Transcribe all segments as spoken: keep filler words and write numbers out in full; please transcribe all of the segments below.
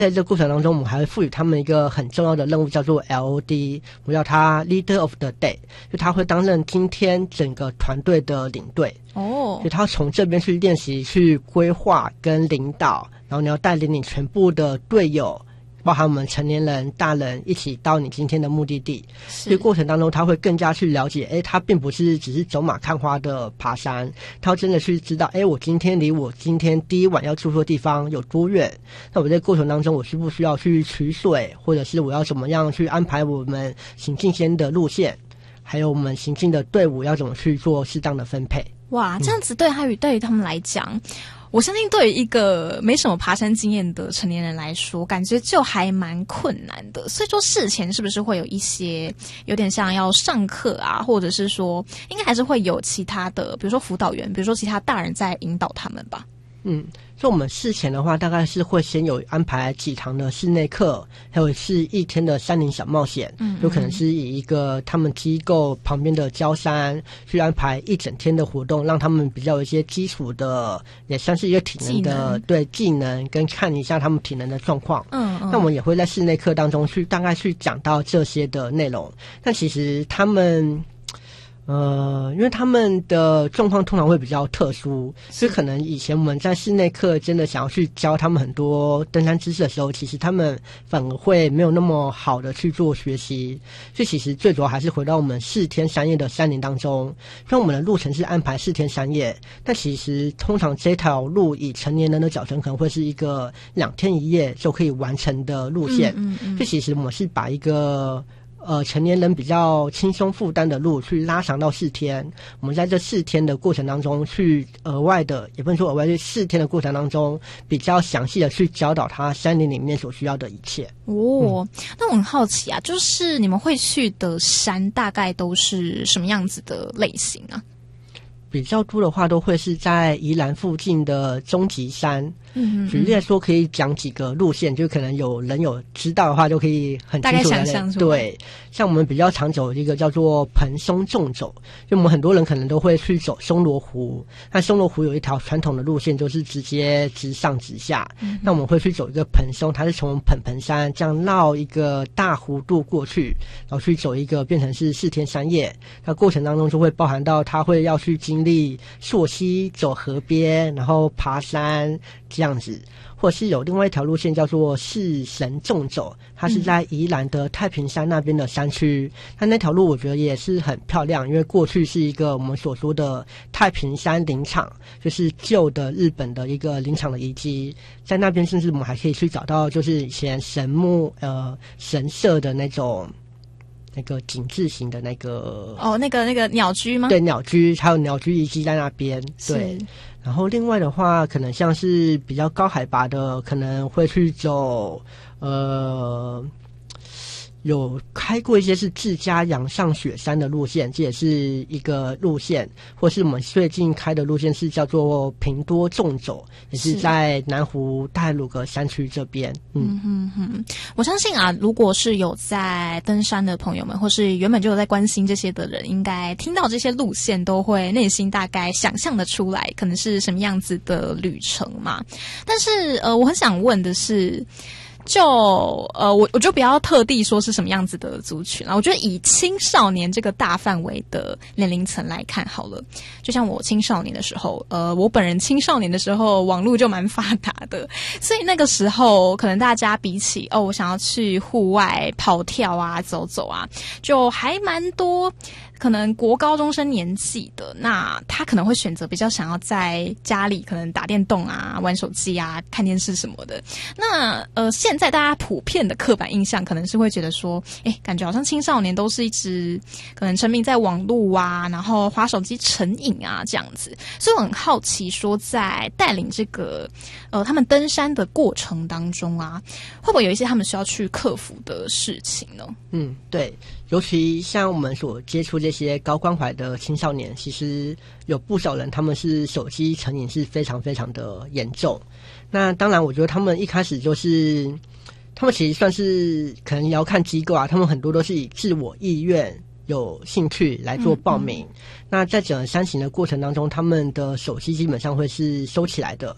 在这个过程当中，我们还会赋予他们一个很重要的任务，叫做 L O D， 我叫他 Leader of the Day， 就他会担任今天整个团队的领队。哦，就他从这边去练习、去规划跟领导，然后你要带领你全部的队友，包含我们成年人、大人一起到你今天的目的地。这个过程当中，他会更加去了解，哎，他并不是只是走马看花的爬山，他要真的去知道，哎，我今天离我今天第一晚要住宿的地方有多远？那我在过程当中，我需不需要去取水，或者是我要怎么样去安排我们行进间的路线，还有我们行进的队伍要怎么去做适当的分配？ 哇，这样子对他与对于他们来讲。我相信对于一个没什么爬山经验的成年人来说，感觉就还蛮困难的。所以说事前是不是会有一些有点像要上课啊，或者是说应该还是会有其他的，比如说辅导员，比如说其他大人在引导他们吧？嗯， 所以我们事前的话，大概是会先有安排几堂的室内课，还有是一天的山林小冒险。嗯，有可能是以一个他们机构旁边的郊山去安排一整天的活动，让他们比较有一些基础的，也算是一个体能的技对技能，跟看一下他们体能的状况。嗯嗯，那我们也会在室内课当中去大概去讲到这些的内容。但其实他们。呃，因为他们的状况通常会比较特殊，所以可能以前我们在室内课真的想要去教他们很多登山知识的时候，其实他们反而会没有那么好的去做学习。所以其实最主要还是回到我们四天三夜的山林当中，虽然我们的路程是安排四天三夜，但其实通常这条路以成年人的脚程可能会是一个两天一夜就可以完成的路线。嗯嗯嗯，所以其实我们是把一个呃，成年人比较轻松负担的路去拉长到四天，我们在这四天的过程当中去额外的，也不能说额外，就四天的过程当中比较详细的去教导他山林里面所需要的一切。 哦，嗯、那我很好奇啊，就是你们会去的山大概都是什么样子的类型啊？ 比较多的话都会是在宜兰附近的中极山。嗯，举例来说，可以讲几个路线，就可能有人有知道的话，就可以很清楚的大概想象出来。 对，像我们比较常走一个叫做盆松纵走，就我们很多人可能都会去走松罗湖。那松罗湖有一条传统的路线，就是直接直上直下。嗯、那我们会去走一个盆松，它是从盆盆山这样绕一个大弧度过去，然后去走一个变成是四天三夜。那过程当中就会包含到他会要去经历溯溪、走河边，然后爬山。这样子，或是有另外一条路线叫做四神纵走，它是在宜兰的太平山那边的山区。它、嗯、那条路我觉得也是很漂亮，因为过去是一个我们所说的太平山林场，就是旧的日本的一个林场的遗迹。在那边甚至我们还可以去找到，就是以前神木呃神社的那种。那个井字形的那个哦，那个那个鸟居吗？ 对，鸟居还有鸟居遗迹在那边。对，然后另外的话，可能像是比较高海拔的，可能会去走呃。有开过一些是自家阳上雪山的路线，这也是一个路线，或是我们最近开的路线是叫做平多纵走，也是在南湖太鲁阁山区这边。嗯嗯嗯，我相信啊，如果是有在登山的朋友们，或是原本就有在关心这些的人，应该听到这些路线都会内心大概想象的出来，可能是什么样子的旅程嘛。但是呃，我很想问的是。就呃，我我就不要特地说是什么样子的族群了。我觉得以青少年这个大范围的年龄层来看好了，就像我青少年的时候，呃，我本人青少年的时候，网络就蛮发达的，所以那个时候可能大家比起哦，我想要去户外跑跳啊、走走啊，就还蛮多。可能国高中生年纪的，那他可能会选择比较想要在家里可能打电动啊、玩手机啊、看电视什么的。那呃，现在大家普遍的刻板印象可能是会觉得说，哎，感觉好像青少年都是一直可能沉迷在网络啊，然后滑手机成瘾啊这样子。所以我很好奇说，在带领这个呃他们登山的过程当中啊，会不会有一些他们需要去克服的事情呢？ 嗯，对。尤其像我们所接触这些高关怀的青少年，其实有不少人他们是手机成瘾是非常非常的严重。那当然我觉得他们一开始就是他们其实算是可能也要看机构啊，他们很多都是以自我意愿有兴趣来做报名。嗯嗯，那在整个山行的过程当中，他们的手机基本上会是收起来的。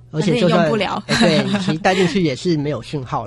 而且就算用不了， 欸、对，其实带进去也是没有讯号